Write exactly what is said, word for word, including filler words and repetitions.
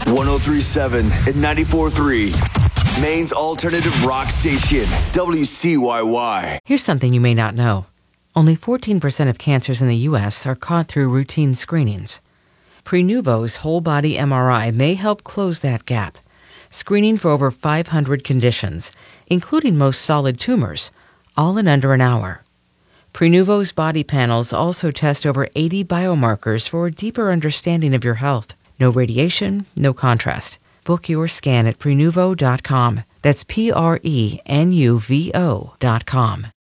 one oh three point seven and ninety-four point three. Maine's alternative rock station, W C Y Y. Here's something you may not know. Only fourteen percent of cancers in the U S are caught through routine screenings. Prenuvo's whole-body M R I may help close that gap, screening for over five hundred conditions, including most solid tumors, all in under an hour. Prenuvo's body panels also test over eighty biomarkers for a deeper understanding of your health. No radiation, no contrast. Book your scan at prenuvo dot com. That's P R E N U V O dot com.